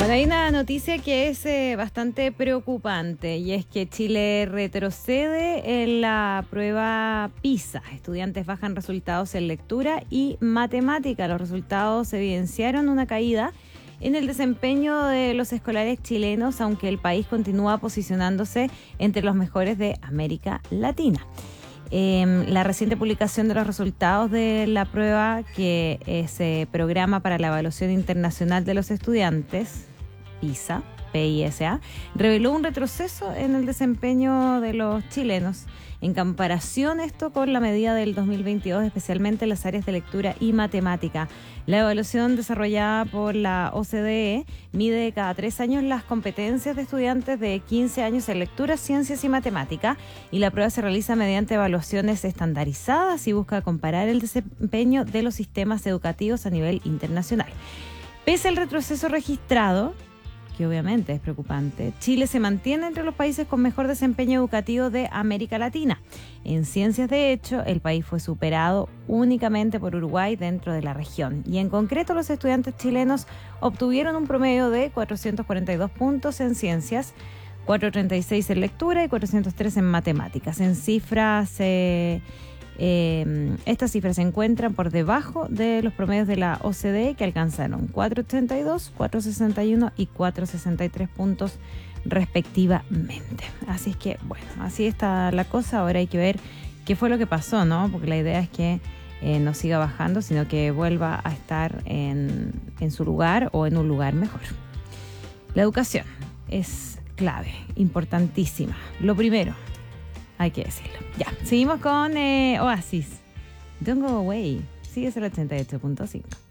Bueno, hay una noticia que es bastante preocupante y es que Chile retrocede en la prueba PISA. Estudiantes bajan resultados en lectura y matemática. Los resultados evidenciaron una caída en el desempeño de los escolares chilenos, aunque el país continúa posicionándose entre los mejores de América Latina. La reciente publicación de los resultados de la prueba, que es Programa para la Evaluación Internacional de los Estudiantes, PISA, PISA, reveló un retroceso en el desempeño de los chilenos en comparación esto con la medida del 2022, especialmente en las áreas de lectura y matemática. La evaluación desarrollada por la OCDE mide cada 3 años las competencias de estudiantes de 15 años en lectura, ciencias y matemática, y la prueba se realiza mediante evaluaciones estandarizadas y busca comparar el desempeño de los sistemas educativos a nivel internacional. Pese al retroceso registrado, que obviamente es preocupante, Chile se mantiene entre los países con mejor desempeño educativo de América Latina. En ciencias, de hecho, el país fue superado únicamente por Uruguay dentro de la región. Y en concreto, los estudiantes chilenos obtuvieron un promedio de 442 puntos en ciencias, 436 en lectura y 403 en matemáticas. En cifras, estas cifras se encuentran por debajo de los promedios de la OCDE, que alcanzaron 482, 461 y 463 puntos respectivamente. Así es que, bueno, así está la cosa. Ahora hay que ver qué fue lo que pasó, ¿no? Porque la idea es que no siga bajando, sino que vuelva a estar en su lugar o en un lugar mejor. La educación es clave, importantísima. Lo primero, hay que decirlo. Ya, seguimos con Oasis. Don't Go Away. Sigue el 88.5.